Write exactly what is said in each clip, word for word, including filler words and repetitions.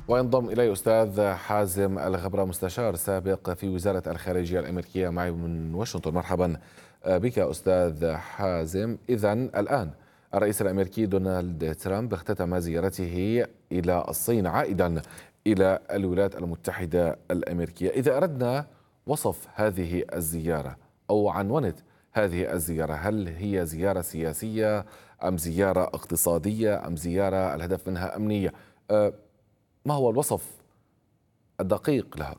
وينضم إلي أستاذ حازم الغبرة، مستشار سابق في وزارة الخارجية الأمريكية، معي من واشنطن. مرحبا بك أستاذ حازم. إذا الآن الرئيس الأمريكي دونالد ترامب اختتم زيارته إلى الصين عائدا إلى الولايات المتحدة الأمريكية. إذا أردنا وصف هذه الزيارة أو عنونت هذه الزيارة، هل هي زيارة سياسية أم زيارة اقتصادية أم زيارة الهدف منها أمنية؟ أه ما هو الوصف الدقيق لها؟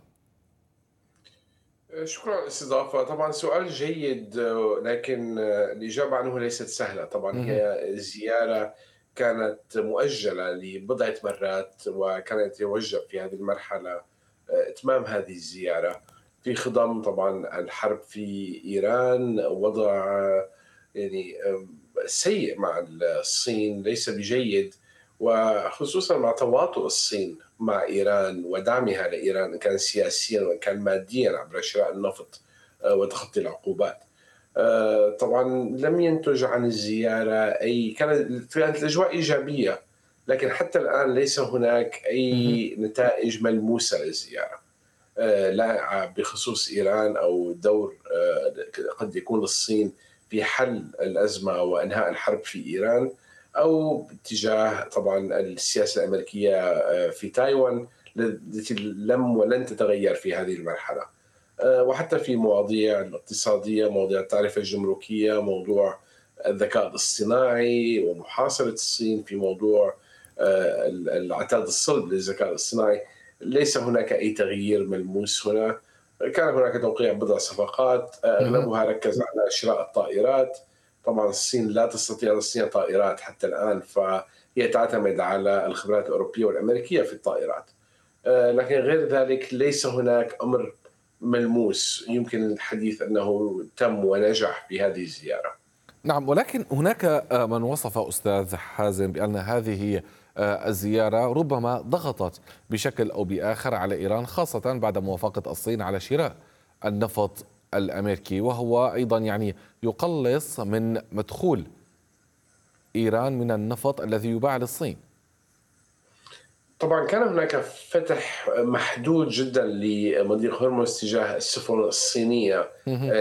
شكرا على الاستضافة. طبعا سؤال جيد، لكن الإجابة عنه ليست سهلة. طبعا مهم. هي زيارة كانت مؤجلة لبضعة مرات، وكانت يتوجب في هذه المرحلة إتمام هذه الزيارة في خضم طبعا الحرب في إيران. وضع يعني سيء مع الصين، ليس بجيد، وخصوصا مع تواطؤ الصين مع إيران ودعمها لإيران، إن كان سياسيا وإن كان ماديا عبر شراء النفط آه، وتخطي العقوبات. آه، طبعا لم ينتج عن الزيارة أي، كانت كانت الأجواء إيجابية، لكن حتى الآن ليس هناك مهم. أي نتائج ملموسة للزيارة، آه، لا بخصوص إيران أو دور آه، قد يكون للصين في حل الأزمة وإنهاء الحرب في إيران، أو باتجاه طبعا السياسة الأمريكية آه، في تايوان، التي لم ولن تتغير في هذه المرحلة. آه، وحتى في مواضيع الاقتصادية، مواضيع التعرفة الجمركية، موضوع الذكاء الاصطناعي ومحاصرة الصين في موضوع آه، العتاد الصلب للذكاء الاصطناعي، ليس هناك أي تغيير ملموس هنا. كان هناك توقيع بضع صفقات، آه، مهم. أغلبها ركز على شراء الطائرات. طبعا الصين لا تستطيع تصنيع طائرات حتى الآن، فهي تعتمد على الخبرات الأوروبية والأمريكية في الطائرات. آه، لكن غير ذلك ليس هناك أمر ملموس يمكن الحديث أنه تم ونجح في هذه الزيارة. نعم، ولكن هناك آه، من وصف أستاذ حازم بأن هذه آه، الزيارة ربما ضغطت بشكل أو بآخر على إيران، خاصة بعد موافقة الصين على شراء النفط الأمريكي، وهو أيضا يعني يقلص من مدخول إيران من النفط الذي يباع للصين. طبعا كان هناك فتح محدود جدا لمضيق هرمز تجاه السفن الصينية. مهم.